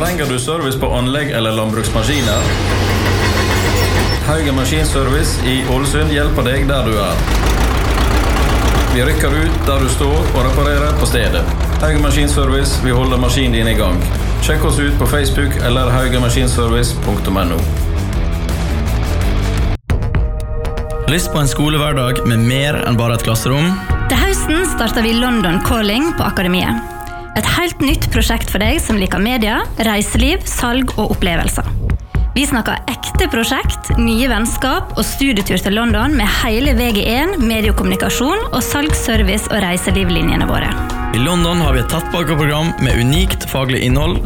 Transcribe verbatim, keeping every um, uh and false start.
Trenger du service på anlegg eller landbruksmaskiner? Haugen Maskinservice i Ålesund hjelper deg der du er. Vi rykker ut der du står og reparerer på stedet. Haugen Maskinservice, vi holder maskinen din i gang. Sjekk oss ut på Facebook eller haugenmaskinservice punktum no. Lyst på en skolehverdag med mer enn bare et klasserom? Til høsten starter vi London Calling på Akademiet. Et helt nytt prosjekt for deg som liker media, reiseliv, salg og opplevelser. Vi snakker ekte prosjekt, nye vennskap og studietur til London med hele V G en, mediekommunikasjon og salg, service og reiselivlinjene våre. I London har vi et tettpakket program med unikt faglig innhold